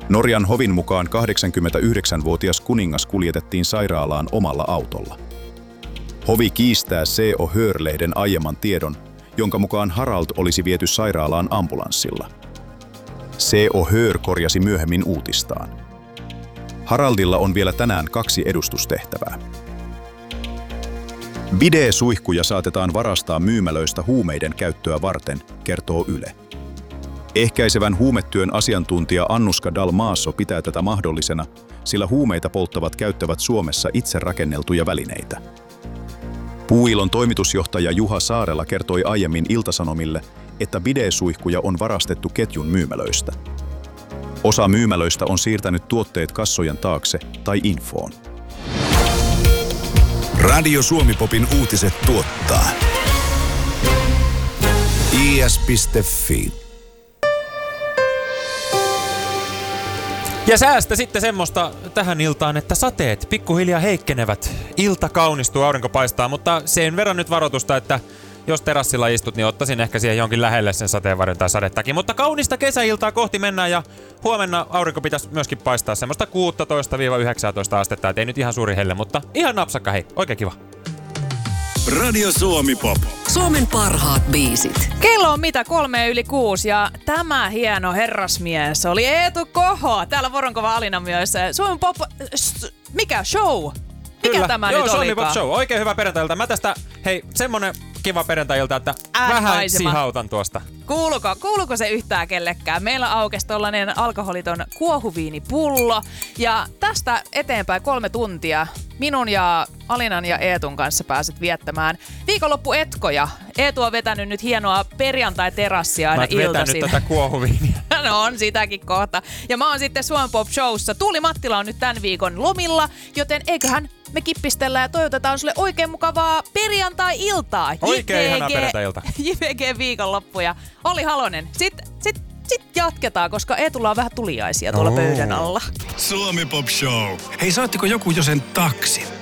Norjan hovin mukaan 89-vuotias kuningas kuljetettiin sairaalaan omalla autolla. Hovi kiistää C.O. Hör-lehden aiemman tiedon, jonka mukaan Harald olisi viety sairaalaan ambulanssilla. C.O. Hör korjasi myöhemmin uutistaan. Haraldilla on vielä tänään 2 edustustehtävää. Bidee-suihkuja saatetaan varastaa myymälöistä huumeiden käyttöä varten, kertoo Yle. Ehkäisevän huumetyön asiantuntija Annuska Dalmasso pitää tätä mahdollisena, sillä huumeita polttavat käyttävät Suomessa itse rakenneltuja välineitä. Puuilon toimitusjohtaja Juha Saarela kertoi aiemmin Ilta-Sanomille, että bidee-suihkuja on varastettu ketjun myymälöistä. Osa myymälöistä on siirtänyt tuotteet kassojen taakse tai infoon. Radio Suomi-popin uutiset tuottaa is.fi. Ja säästä sitten semmoista tähän iltaan, että sateet pikkuhiljaa heikkenevät. Ilta kaunistuu, aurinko paistaa, mutta sen verran nyt varoitusta, että jos terassilla istut, niin ottaisin ehkä siihen jonkin lähelle sen sateenvarjon tai sadettakin. Mutta kaunista kesäiltaa kohti mennään ja huomenna aurinko pitäisi myöskin paistaa semmoista 16-19 astetta. Et ei nyt ihan suuri helle, mutta ihan napsakka, hei, oikein kiva. Radio Suomi-pop. Suomen parhaat biisit. Kello on mitä 3:06 ja tämä hieno herrasmies oli Eetu Koho täällä Voronkova Alina myös. Suomen pop... Mikä show? Mikä Kyllä. tämä Joo, nyt Suomi olikaan? Pop Show. Oikein hyvä perjantailta. Mä tästä, hei, semmonen kiva perjantailta, että vähän sihautan tuosta. Kuuluuko se yhtään kellekään? Meillä aukesi tollanen alkoholiton kuohuviinipullo ja tästä eteenpäin 3 tuntia minun ja Alinan ja Eetun kanssa pääset viettämään viikonloppuetkoja. Eetu on vetänyt nyt hienoa perjantai-terassia aina iltaisin. Mä oon vetänyt tätä kuohuviiniä. No on sitäkin kohta. Ja mä oon sitten Suomen Pop Showssa. Tuuli Mattila on nyt tämän viikon lomilla, joten eiköhän me kippistellään ja toivotetaan sulle oikein mukavaa perjantai-iltaa. Oikein ihanaa perjantai-iltaa. JVG viikonloppu ja Olli Halonen. Sitten jatketaan, koska Eetulla on vähän tuliaisia tuolla pöydän alla. Suomi Pop Show. Hei, saattiko joku jo sen taksin?